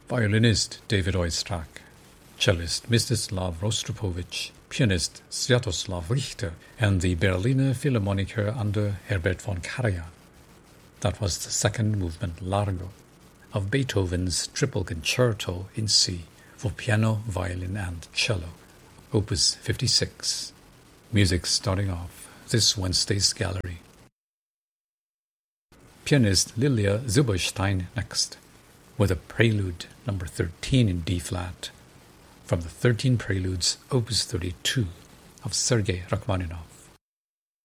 violinist David Oistrakh, cellist Mstislav Rostropovich, pianist Sviatoslav Richter, and the Berliner Philharmoniker under Herbert von Karajan. That was the second movement Largo of Beethoven's Triple Concerto in C for piano, violin, and cello, Opus 56. Music starting off this Wednesday's gallery. Pianist Lilia Zilberstein next, with a prelude number 13 in D-flat, from the 13 Preludes, Opus 32 of Sergei Rachmaninoff.